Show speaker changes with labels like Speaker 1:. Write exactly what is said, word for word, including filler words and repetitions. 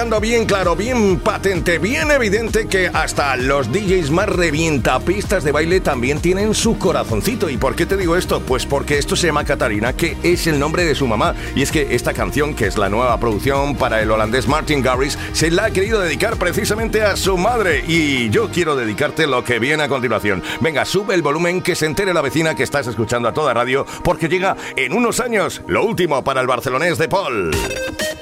Speaker 1: Bien claro, bien patente, bien evidente que hasta los D Js más revientapistas de baile también tienen su corazoncito. ¿Y por qué te digo esto? Pues porque esto se llama Catarina, que es el nombre de su mamá. Y es que esta canción, que es la nueva producción para el holandés Martin Garrix, se la ha querido dedicar precisamente a su madre. Y yo quiero dedicarte lo que viene a continuación. Venga, sube el volumen, que se entere la vecina que estás escuchando a toda radio, porque llega en unos años lo último para el barcelonés de Paul.